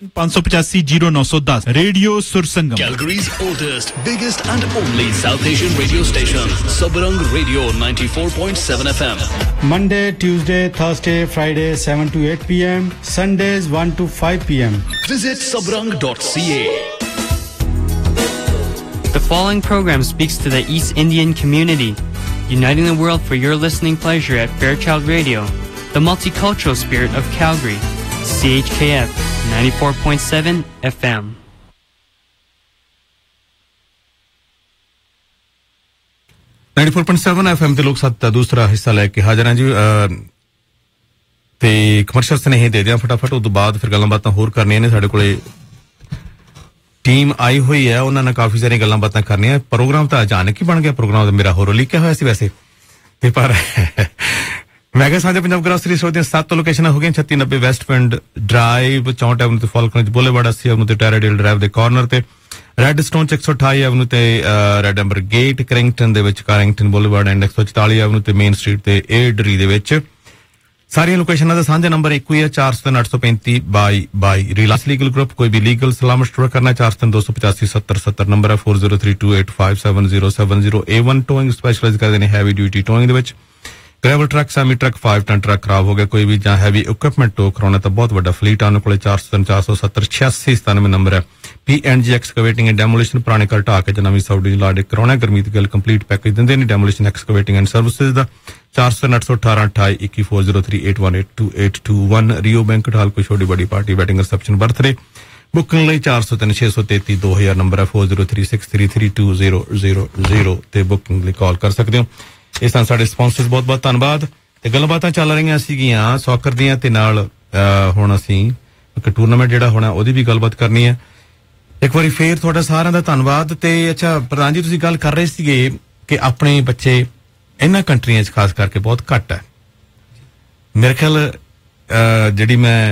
5850910 radio Sursangam Calgary's oldest, biggest and only South Asian radio station, Sabarang Radio 94.7 FM. Monday, Tuesday, Thursday, Friday 7 to 8 p.m. Sundays 1 to 5 p.m. Visit sabarang.ca. The following program speaks to the East Indian community, uniting the world for your listening pleasure at Fairchild Radio, the multicultural spirit of Calgary. CHKF 94.7 FM. FM ਤੇ ਲੋਕ ਸੱਤ ਦਾ ਦੂਸਰਾ ਹਿੱਸਾ ਲੈ ਕੇ ਹਾਜ਼ਰ ਹਾਂ ਜੀ ਤੇ ਕਮਰਸ਼ੀਅਲ ਸਨੇਹ ਦੇ ਦਿਆਂ ਫਟਾਫਟ ਉਸ ਤੋਂ ਬਾਅਦ ਫਿਰ ਗੱਲਾਂ ਬਾਤਾਂ ਹੋਰ ਕਰਨੀਆਂ ਨੇ ਸਾਡੇ ਕੋਲੇ ਟੀਮ ਆਈ ਹੋਈ ਹੈ ਉਹਨਾਂ ਨਾਲ ਕਾਫੀ ਸਾਰੀਆਂ ਗੱਲਾਂ ਬਾਤਾਂ ਕਰਨੀਆਂ ਪ੍ਰੋਗਰਾਮ ਤਾਂ ਅਚਾਨਕ ਹੀ ਬਣ ਗਿਆ ਪ੍ਰੋਗਰਾਮ ਤਾਂ ਮੇਰਾ ਹੋਰ ਲਿਖਿਆ ਹੋਇਆ ਸੀ ਵੈਸੇ ਤੇ ਪਰ ਮੈਂ ਕਿਹਾ ਸਾਂਝਾ ਪੰਜਾਬ ਗ੍ਰੋਸਰੀ ਸਟੋਰ ਦੀਆਂ 7 ਲੋਕੇਸ਼ਨਾਂ ਹੋ ਗਈਆਂ 3690 ਵੈਸਟਫਿੰਡ ਡਰਾਈਵ 64 ਐਵਨਿਊ ਤੇ ਫਾਲਕਨਜ ਬੁਲੇਵਾਰਡ 80 ਐਵਨਿਊ ਤੇ ਟੈਰਾਡੇਲ ਡਰਾਈਵ ਦੇ ਕਾਰਨਰ ਤੇ ਰੈੱਡ ਸਟੋਨ 128 ਐਵਨਿਊ ਤੇ ਰੈੱਡ ਐਂਬਰ ਗੇਟ ਕਰਿੰਗਟਨ ਦੇ ਵਿੱਚ ਕਾਰਿੰਗਟਨ ਬੁਲੇਵਾਰਡ ਐਂਡ 144 ਐਵਨਿਊ ਤੇ ਮੇਨ ਸਟਰੀਟ ਤੇ ਏਡਰੀ ਦੇ ਵਿੱਚ ਸਾਰੀਆਂ ਲੋਕੇਸ਼ਨਾਂ ਦਾ ਸਾਂਝਾ ਨੰਬਰ ਇੱਕੋ ਹੀ ਹੈ 40383522 ਰਿਲਾਇੰਸ ਲੀਗਲ ਗਰੁੱਪ ਕੋਈ ਵੀ ਲੀਗਲ ਸਲਾਮਤ ਸਟੋਰ ਕਰਨਾ 4028857070 ਨੰਬਰ ਹੈ 4032285770 A1 ਟੋਇੰਗ ਸਪੈਸ਼ਲਾਈਜ਼ ਕਰਦੇ ਨੇ ਹੈਵੀ ਡਿਊਟੀ ਟੋਇੰਗ ਦੇ ਵਿੱਚ gravel truck Sami truck 5 ton truck खराब हो गया कोई भी जहां हैवी इक्विपमेंट टो कराना तो बहुत बड़ा फ्लीट आने को 403470 नंबर है PNG एक्सकवेटिंग एंड डेमोलिशन पुराने घर ढा के नवी साउडी लाड कराना गर्मी दी गल कंप्लीट पैकेज दिंदे ने डेमोलिशन एक्सकवेटिंग एंड सर्विसेज दा 4098182184082821 रियो बैंक ढाल कोई छोटी बड़ी party wedding reception birthday booking ਲਈ 403633 ਨੰਬਰ ਹੈ 4036332000 ਤੇ ਬੁਕਿੰਗ ਲਈ ਕਾਲ ਕਰ ਸਕਦੇ ਹੋ ਇਸ ਤਰ੍ਹਾਂ ਸਾਡੇ ਸਪਾਂਸਰਸ ਬਹੁਤ ਬਹੁਤ ਧੰਨਵਾਦ ਤੇ ਗੱਲਬਾਤਾਂ ਚੱਲ ਰਹੀਆਂ ਸੀਗੀਆਂ ਸੌਕਰ ਦੀਆਂ ਤੇ ਨਾਲ ਹੁਣ ਅਸੀਂ ਇੱਕ ਟੂਰਨਾਮੈਂਟ ਜਿਹੜਾ ਹੋਣਾ ਉਹਦੀ ਵੀ ਗੱਲਬਾਤ ਕਰਨੀ ਹੈ ਇੱਕ ਵਾਰੀ ਫੇਰ ਤੁਹਾਡਾ ਸਾਰਿਆਂ ਦਾ ਧੰਨਵਾਦ ਤੇ ਅੱਛਾ ਪ੍ਰਧਾਨ ਜੀ ਤੁਸੀਂ ਗੱਲ ਕਰ ਰਹੇ ਸੀਗੇ ਕਿ ਆਪਣੇ ਬੱਚੇ ਇਹਨਾਂ ਕੰਟਰੀਆਂ 'ਚ ਖਾਸ ਕਰਕੇ ਬਹੁਤ ਘੱਟ ਹੈ ਮੇਰੇ ਖਿਆਲ ਜਿਹੜੀ ਮੈਂ